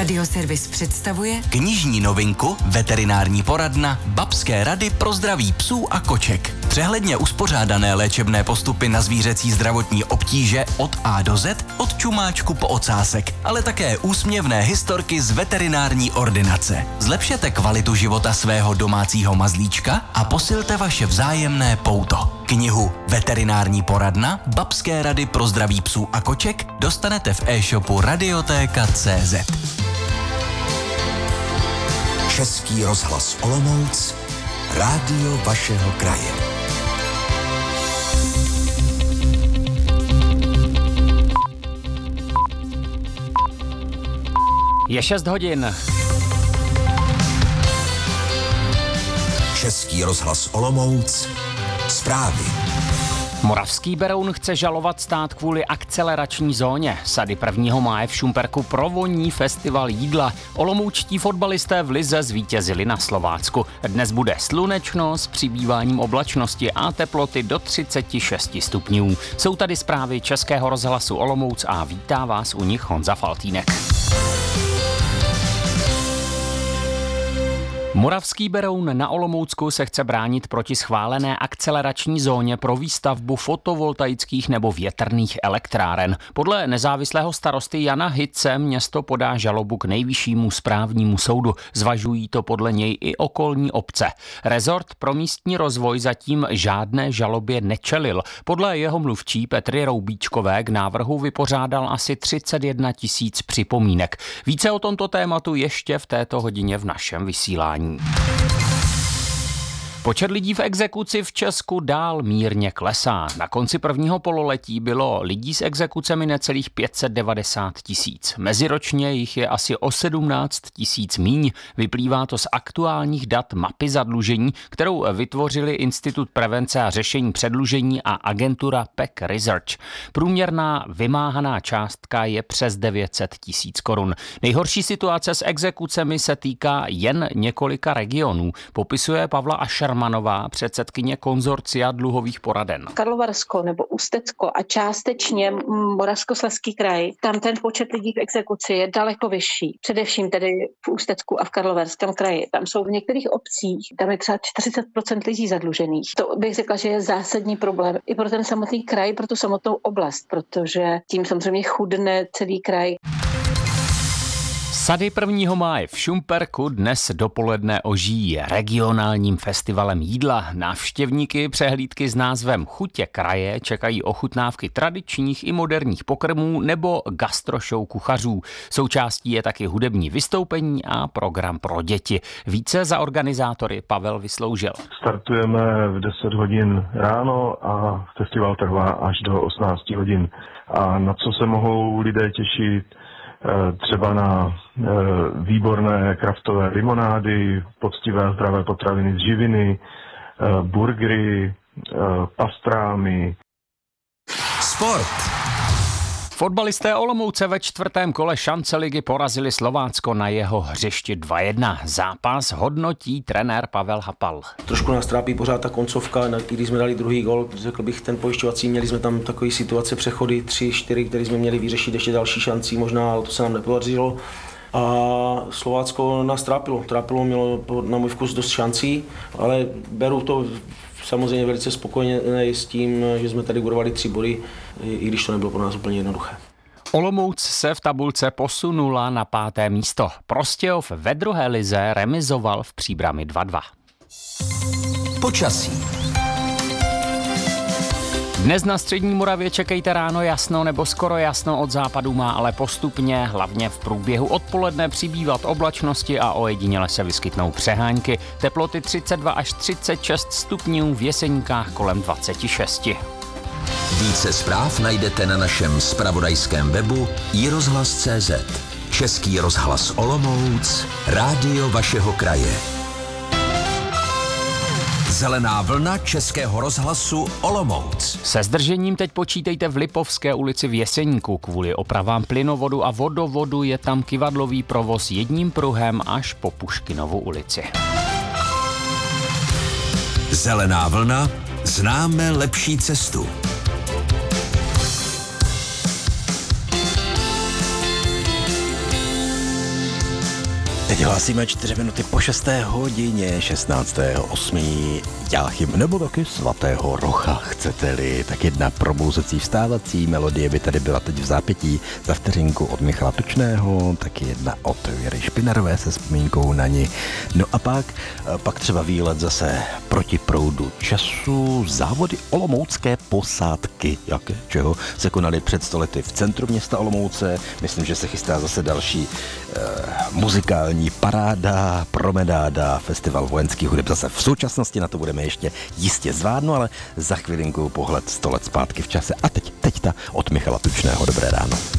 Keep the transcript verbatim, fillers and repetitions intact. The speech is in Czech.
Radioservis představuje knižní novinku Veterinární poradna Babské rady pro zdraví psů a koček. Přehledně uspořádané léčebné postupy na zvířecí zdravotní obtíže od A do Z, od čumáčku po ocásek, ale také úsměvné historky z veterinární ordinace. Zlepšete kvalitu života svého domácího mazlíčka a posilte vaše vzájemné pouto. Knihu Veterinární poradna Babské rady pro zdraví psů a koček dostanete v e-shopu radiotéka tečka cé zet. Český rozhlas Olomouc, rádio vašeho kraje. Je šest hodin. Český rozhlas Olomouc, zprávy. Moravský Beroun chce žalovat stát kvůli akcelerační zóně. Sady prvního máje v Šumperku provoní festival jídla. Olomoučtí fotbalisté v lize zvítězili na Slovácku. Dnes bude slunečno s přibýváním oblačnosti a teploty do třicet šest stupňů. Jsou tady zprávy Českého rozhlasu Olomouc a vítá vás u nich Honza Faltýnek. Moravský Beroun na Olomoucku se chce bránit proti schválené akcelerační zóně pro výstavbu fotovoltaických nebo větrných elektráren. Podle nezávislého starosty Jana Hitce město podá žalobu k nejvyššímu správnímu soudu. Zvažují to podle něj i okolní obce. Rezort pro místní rozvoj zatím žádné žalobě nečelil. Podle jeho mluvčí Petry Roubíčkové k návrhu vypořádal asi třicet jedna tisíc připomínek. Více o tomto tématu ještě v této hodině v našem vysílání. Počet lidí v exekuci v Česku dál mírně klesá. Na konci prvního pololetí bylo lidí s exekucemi necelých pět set devadesát tisíc. Meziročně jich je asi o sedmnáct tisíc míň. Vyplývá to z aktuálních dat mapy zadlužení, kterou vytvořili Institut prevence a řešení předlužení a agentura P E C Research. Průměrná vymáhaná částka je přes devět set tisíc korun. Nejhorší situace s exekucemi se týká jen několika regionů, popisuje Pavla Ašermanová, předsedkyně konzorcia dluhových poraden. Karlovarsko nebo Ústecko a částečně Moravskoslezský kraj, tam ten počet lidí v exekuci je daleko vyšší. Především tedy v Ústecku a v Karlovarském kraji. Tam jsou v některých obcích, tam je třeba čtyřicet procent lidí zadlužených. To bych řekla, že je zásadní problém i pro ten samotný kraj, pro tu samotnou oblast, protože tím samozřejmě chudne celý kraj. Sady prvního máje v Šumperku dnes dopoledne ožijí regionálním festivalem jídla. Návštěvníky přehlídky s názvem Chutě kraje čekají ochutnávky tradičních i moderních pokrmů nebo gastrošou kuchařů. Součástí je taky hudební vystoupení a program pro děti. Více za organizátory Pavel Vysloužil. Startujeme v deset hodin ráno a festival trvá až do osmnáct hodin. A na co se mohou lidé těšit? Třeba na výborné kraftové limonády, poctivé a zdravé potraviny z živiny, burgery, pastrámy. Sport. Fotbalisté Olomouce ve čtvrtém kole šance ligy porazili Slovácko na jeho hřišti dva jedna. Zápas hodnotí trenér Pavel Hapal. Trošku nás trápí pořád ta koncovka, když jsme dali druhý gol, řekl bych ten pojišťovací, měli jsme tam takové situace, přechody tři, čtyři, které jsme měli vyřešit ještě další šancí, možná, ale to se nám nepodařilo. A Slovácko nás trápilo, trápilo, mělo na můj vkus dost šancí, ale beru to samozřejmě velice spokojeně s tím, že jsme tady budovali tři body, i když to nebylo pro nás úplně jednoduché. Olomouc se v tabulce posunula na páté místo. Prostějov ve druhé lize remizoval v Příbrami dva dva. Počasí. Dnes na střední Moravě čekejte ráno jasno nebo skoro jasno, od západu má ale postupně, hlavně v průběhu odpoledne, přibývat oblačnosti a ojediněle se vyskytnou přehánky. Teploty třicet dva až třicet šest stupňů, v Jeseníkách kolem dvacet šest. Více zpráv najdete na našem zpravodajském webu i rozhlas tečka cé zet. Český rozhlas Olomouc, rádio vašeho kraje. Zelená vlna Českého rozhlasu Olomouc. Se zdržením teď počítejte v Lipovské ulici v Jeseníku. Kvůli opravám plynovodu a vodovodu je tam kyvadlový provoz jedním pruhem až po Puškinovu ulici. Zelená vlna, známe lepší cestu. teď hlásíme čtyři minuty po šesté hodině šestnáctého osmého Jáchym, nebo taky svatého Rocha, chcete-li. Tak jedna probouzecí vstávací melodie by tady byla teď v zápětí za vteřinku od Michala Tučného, taky jedna od Věry Špinarové se vzpomínkou na ní. No a pak, pak třeba výlet zase proti proudu času, závody olomoucké posádky, jaké, čeho, se konaly před sto lety v centru města Olomouce. Myslím, že se chystá zase další eh, muzikální paráda, promenáda, festival vojenských hudeb. Zase v současnosti na to budeme ještě jistě zvládnout, ale za chvilinku pohled sto let zpátky v čase. A teď, teď ta od Michala Tučného. Dobré ráno.